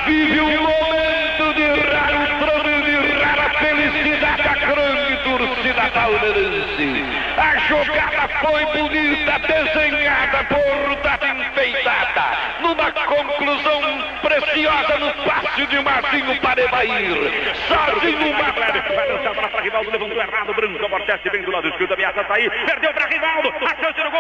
vive um momento de raro trono, de rara felicidade, a grande torcida palmeirense. A jogada foi bonita, desenhada, bordada, enfeitada, numa conclusão preciosa no passe de Marcinho para Evair. Sozinho uma vai lançar a bola para Rivaldo, levantou errado, Branco amortece bem do lado esquerdo, ameaça sair, perdeu para Rivaldo, a chance do gol.